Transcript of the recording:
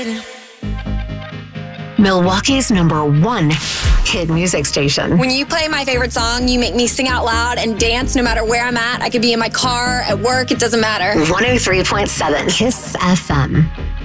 Milwaukee's #1 hit music station. When you play my favorite song, you make me sing out loud and dance no matter where I'm at. I could be in my car, at work, it doesn't matter. 103.7 Kiss FM.